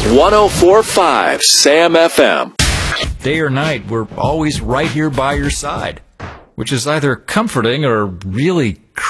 104.5 Sam FM. Day or night, we're always right here by your side, which is either comforting or really